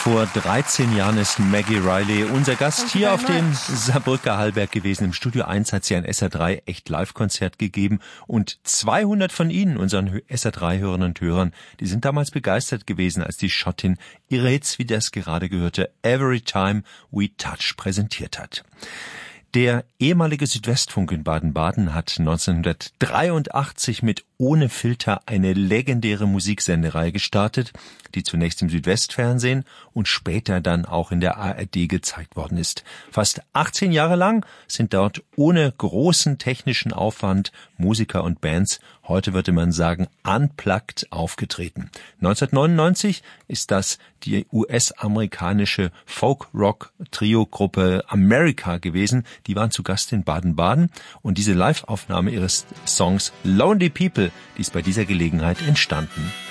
Vor 13 Jahren ist Maggie Reilly unser Gast hier auf dem Saarbrücker Hallberg gewesen. Im Studio 1 hat sie ein SR3 echt Live-Konzert gegeben und 200 von Ihnen, unseren SR3-Hörerinnen und Hörern, die sind damals begeistert gewesen, als die Schottin ihre Hits wie das gerade gehörte Every Time We Touch präsentiert hat. Der ehemalige Südwestfunk in Baden-Baden hat 1983 mit Ohne Filter eine legendäre Musiksendereihe gestartet, die zunächst im Südwestfernsehen und später dann auch in der ARD gezeigt worden ist. Fast 18 Jahre lang sind dort ohne großen technischen Aufwand Musiker und Bands, heute würde man sagen, unplugged aufgetreten. 1999 ist das die US-amerikanische Folk-Rock-Trio-Gruppe America gewesen. Die waren zu Gast in Baden-Baden und diese Live-Aufnahme ihres Songs Lonely People, die ist bei dieser Gelegenheit entstanden.